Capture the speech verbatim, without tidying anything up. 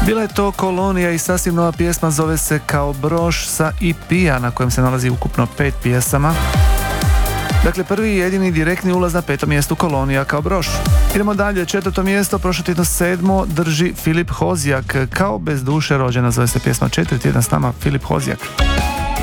Bila je to Kolonija i sasvim nova pjesma, zove se Kao broš sa E P-a na kojem se nalazi ukupno pet pjesama. Dakle, prvi i jedini direktni ulaz na petom mjestu Kolonija Kao broš. Idemo dalje, četvrto mjesto, prošlo tjedno sedmo drži Filip Hozjak, Kao bez duše rođena, zove se pjesma. Četiri tjedna s nama Filip Hozjak.